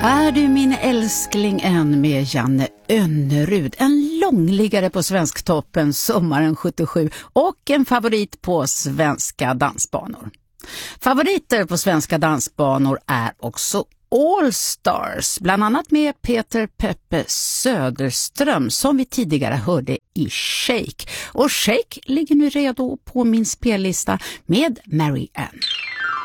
Är du min älskling än med Janne Önnerud, en långliggare på Svensktoppen sommaren 77 och en favorit på svenska dansbanor. Favoriter på svenska dansbanor är också All Stars, bland annat med Peter Peppe Söderström som vi tidigare hörde i Shake. Och Shake ligger nu redo på min spellista med Mary Ann.